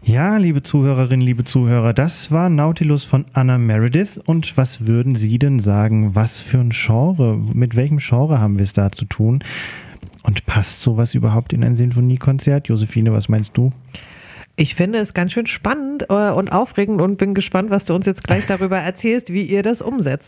Ja, liebe Zuhörerinnen, liebe Zuhörer, das war Nautilus von Anna Meredith. Und was würden Sie denn sagen, was für ein Genre, mit welchem Genre haben wir es da zu tun? Und passt sowas überhaupt in ein Sinfoniekonzert? Josephine, was meinst du? Ich finde es ganz schön spannend und aufregend und bin gespannt, was du uns jetzt gleich darüber erzählst, wie ihr das umsetzt.